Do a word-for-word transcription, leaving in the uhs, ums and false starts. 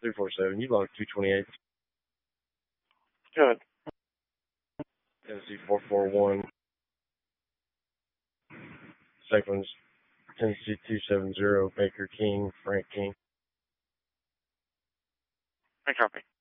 three four seven. You logged two twenty-eight. Good. Tennessee four four one. Second one's Tennessee two seven zero. Baker King, Frank King. I copy.